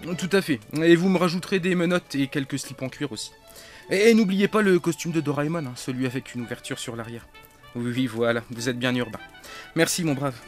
Tout à fait. Et vous me rajouterez des menottes et quelques slips en cuir aussi. Et n'oubliez pas le costume de Doraemon, hein, celui avec une ouverture sur l'arrière. Oui, voilà, vous êtes bien urbain. Merci, mon brave.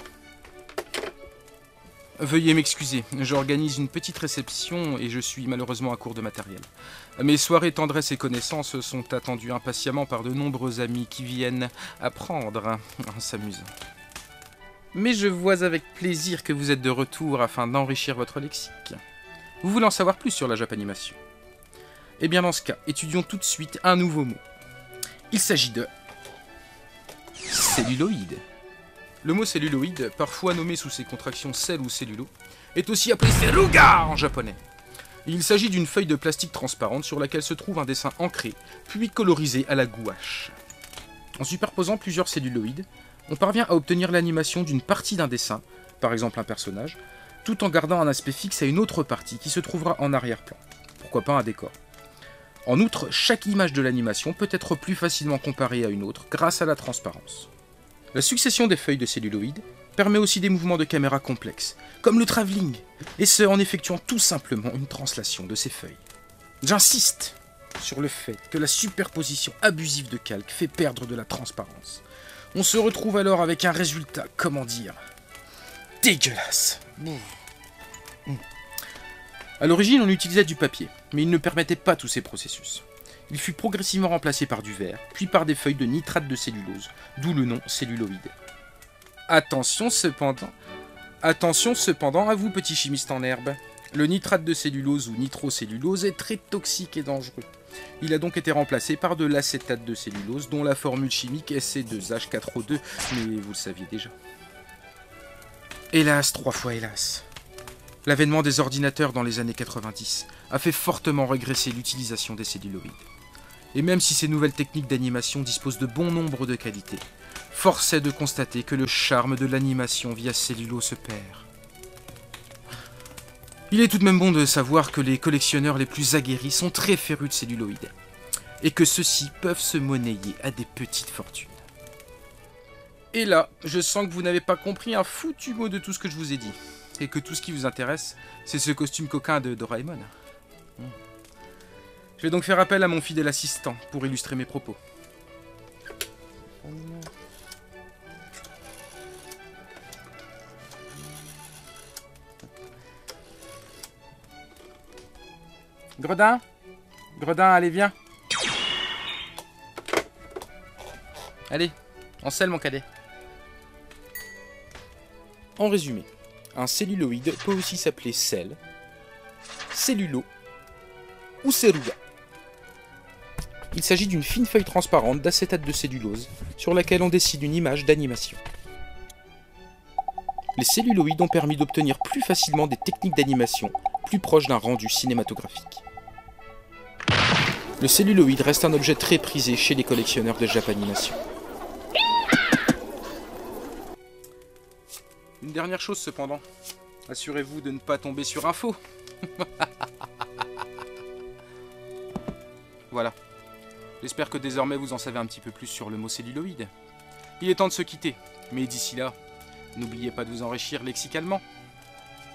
Veuillez m'excuser, j'organise une petite réception et je suis malheureusement à court de matériel. Mes soirées tendresse et connaissances sont attendues impatiemment par de nombreux amis qui viennent apprendre en s'amusant. Mais je vois avec plaisir que vous êtes de retour afin d'enrichir votre lexique. Vous voulez en savoir plus sur la Japanimation? Eh bien dans ce cas, étudions tout de suite un nouveau mot. Il s'agit de celluloïde. Le mot celluloïde, parfois nommé sous ses contractions cell ou cellulo, est aussi appelé celluga en japonais. Il s'agit d'une feuille de plastique transparente sur laquelle se trouve un dessin ancré, puis colorisé à la gouache. En superposant plusieurs celluloïdes, on parvient à obtenir l'animation d'une partie d'un dessin, par exemple un personnage, tout en gardant un aspect fixe à une autre partie qui se trouvera en arrière-plan. Pourquoi pas un décor. En outre, chaque image de l'animation peut être plus facilement comparée à une autre grâce à la transparence. La succession des feuilles de celluloïd permet aussi des mouvements de caméra complexes, comme le travelling, et ce en effectuant tout simplement une translation de ces feuilles. J'insiste sur le fait que la superposition abusive de calques fait perdre de la transparence. On se retrouve alors avec un résultat, comment dire, dégueulasse. A l'origine, on utilisait du papier, mais il ne permettait pas tous ces processus. Il fut progressivement remplacé par du verre, puis par des feuilles de nitrate de cellulose, d'où le nom celluloïde. Attention cependant à vous petits chimistes en herbe. Le nitrate de cellulose ou nitrocellulose est très toxique et dangereux. Il a donc été remplacé par de l'acétate de cellulose dont la formule chimique est C2H4O2, mais vous le saviez déjà. Hélas, 3 fois hélas. L'avènement des ordinateurs dans les années 90 a fait fortement régresser l'utilisation des celluloïdes. Et même si ces nouvelles techniques d'animation disposent de bon nombre de qualités, force est de constater que le charme de l'animation via cellulo se perd. Il est tout de même bon de savoir que les collectionneurs les plus aguerris sont très férus de celluloïdes, et que ceux-ci peuvent se monnayer à des petites fortunes. Et là, je sens que vous n'avez pas compris un foutu mot de tout ce que je vous ai dit, et que tout ce qui vous intéresse, c'est ce costume coquin de Doraemon. Je vais donc faire appel à mon fidèle assistant pour illustrer mes propos. Gredin, allez, viens. Allez, en selle, mon cadet. En résumé, un celluloïde peut aussi s'appeler sel, cellulo ou celluga. Il s'agit d'une fine feuille transparente d'acétate de cellulose sur laquelle on dessine une image d'animation. Les celluloïdes ont permis d'obtenir plus facilement des techniques d'animation plus proches d'un rendu cinématographique. Le celluloïde reste un objet très prisé chez les collectionneurs de Japanimation. Une dernière chose cependant, assurez-vous de ne pas tomber sur un faux. Voilà. J'espère que désormais vous en savez un petit peu plus sur le mot celluloïde. Il est temps de se quitter, mais d'ici là, n'oubliez pas de vous enrichir lexicalement.